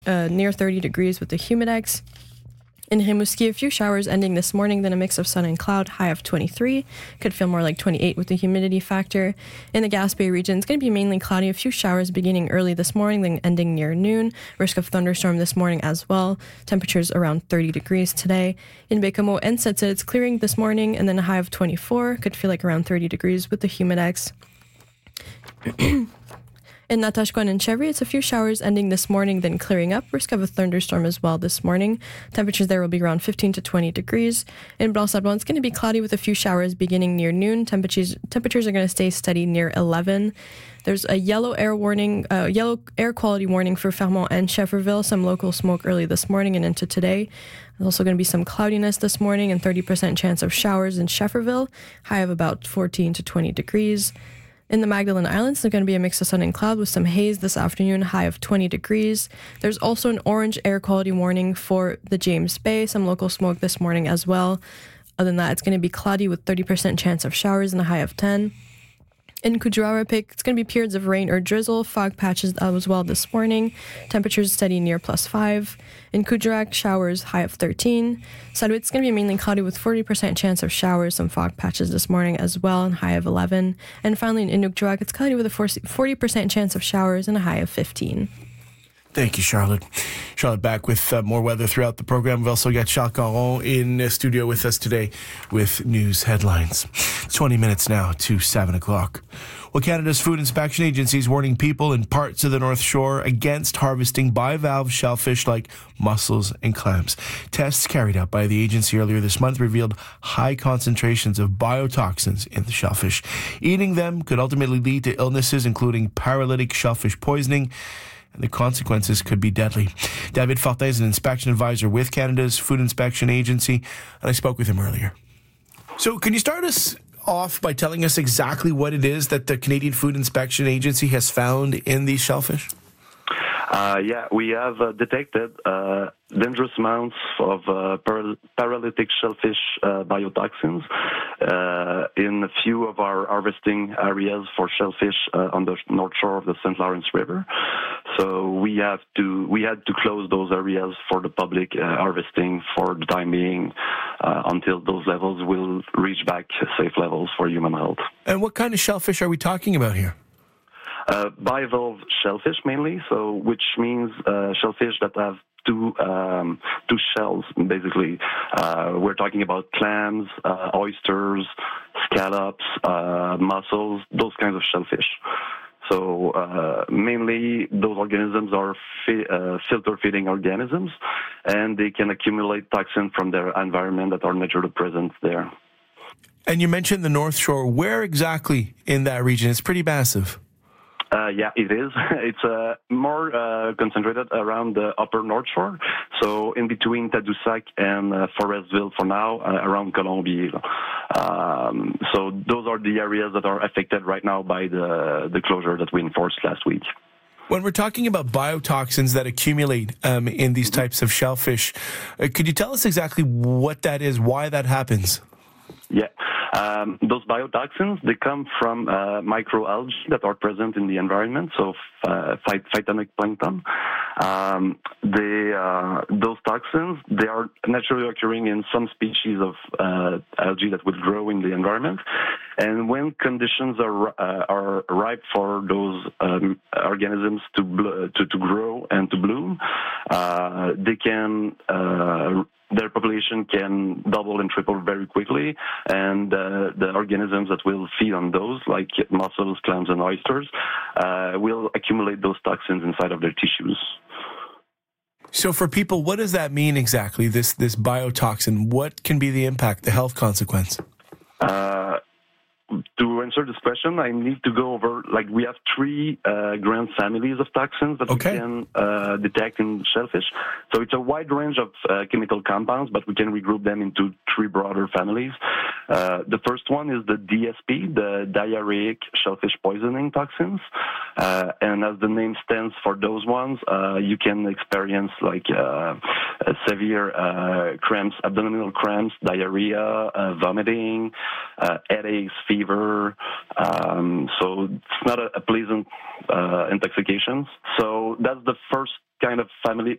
near 30 degrees with the humidex. In Rimouski, a few showers ending this morning, then a mix of sun and cloud, high of 23. Could feel more like 28 with the humidity factor. In the Gaspé region, it's going to be mainly cloudy, a few showers beginning early this morning, then ending near noon. Risk of thunderstorm this morning as well. Temperatures around 30 degrees today. In Bécamo and Sept-Îles, it's clearing this morning, and then a high of 24. Could feel like around 30 degrees with the humidex. In Natashquan and Chevry, it's a few showers ending this morning, then clearing up. Risk of a thunderstorm as well this morning. Temperatures there will be around 15 to 20 degrees. In Blanc-Sablon, it's going to be cloudy with a few showers beginning near noon. Temperatures are going to stay steady near 11. There's a yellow air quality warning for Fermont and Schefferville. Some local smoke early this morning and into today. There's also going to be some cloudiness this morning and 30% chance of showers in Schefferville. High of about 14 to 20 degrees. In the Magdalen Islands, there's going to be a mix of sun and cloud with some haze this afternoon, high of 20 degrees. There's also an orange air quality warning for the James Bay, some local smoke this morning as well. Other than that, it's going to be cloudy with 30% chance of showers and a high of 10. In Kuujjuarapik, it's going to be periods of rain or drizzle, fog patches as well this morning. Temperatures steady near +5. In Kuujjuaq, showers, high of 13. Saluit, it's going to be mainly cloudy with 40% chance of showers, some fog patches this morning as well, and high of 11. And finally, in Inukjuak, it's cloudy with a 40% chance of showers and a high of 15. Thank you, Charlotte. Charlotte back with more weather throughout the program. We've also got Charles Caron in studio with us today with news headlines. 20 minutes now to 7 o'clock. Well, Canada's Food Inspection Agency is warning people in parts of the North Shore against harvesting bivalve shellfish like mussels and clams. Tests carried out by the agency earlier this month revealed high concentrations of biotoxins in the shellfish. Eating them could ultimately lead to illnesses including paralytic shellfish poisoning, and the consequences could be deadly. David Fortin is an inspection advisor with Canada's Food Inspection Agency, and I spoke with him earlier. So can you start us off by telling us exactly what it is that the Canadian Food Inspection Agency has found in these shellfish? We have detected dangerous amounts of paralytic shellfish biotoxins in a few of our harvesting areas for shellfish on the north shore of the St. Lawrence River. So we had to close those areas for the public harvesting for the time being until those levels will reach back safe levels for human health. And what kind of shellfish are we talking about here? Bivalve shellfish mainly, so which means shellfish that have two shells, basically. We're talking about clams, oysters, scallops, mussels, those kinds of shellfish. So mainly those organisms are filter-feeding organisms, and they can accumulate toxins from their environment that are naturally present there. And you mentioned the North Shore. Where exactly in that region? It's pretty massive. It is. It's more concentrated around the upper North Shore, so in between Tadoussac and Forestville for now, around Colombier. So those are the areas that are affected right now by the closure that we enforced last week. When we're talking about biotoxins that accumulate in these types of shellfish, could you tell us exactly what that is, why that happens? Yeah. Those biotoxins, they come from microalgae that are present in the environment, so phytonic plankton. Those toxins, they are naturally occurring in some species of algae that will grow in the environment. And when conditions are ripe for those organisms to grow and to bloom, they can their population can double and triple very quickly, and the organisms that will feed on those, like mussels, clams, and oysters, will accumulate those toxins inside of their tissues. So for people, what does that mean exactly, this biotoxin? What can be the impact, the health consequence? To answer this question, I need to go over, we have three grand families of toxins that we can detect in shellfish. So it's a wide range of chemical compounds, but we can regroup them into three broader families. The first one is the DSP, the diarrheic shellfish poisoning toxins. And as the name stands for those ones, you can experience severe cramps, abdominal cramps, diarrhea, vomiting, headaches, fever, So it's not a pleasant intoxication. So that's the first kind of family